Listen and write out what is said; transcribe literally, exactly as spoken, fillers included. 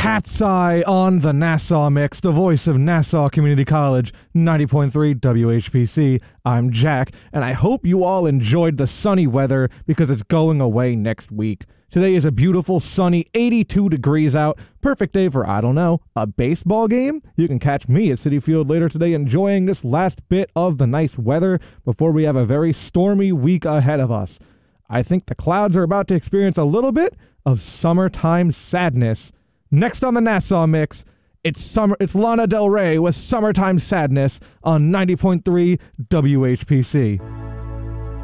Cat's Eye on the Nassau Mix, the voice of Nassau Community College, ninety point three W H P C. I'm Jack, and I hope you all enjoyed the sunny weather because it's going away next week. Today is a beautiful, sunny, eighty-two degrees out. Perfect day for, I don't know, a baseball game? You can catch me at Citi Field later today enjoying this last bit of the nice weather before we have a very stormy week ahead of us. I think the clouds are about to experience a little bit of summertime sadness. Next on the Nassau Mix, it's summer. It's Lana Del Rey with Summertime Sadness on ninety point three W H P C.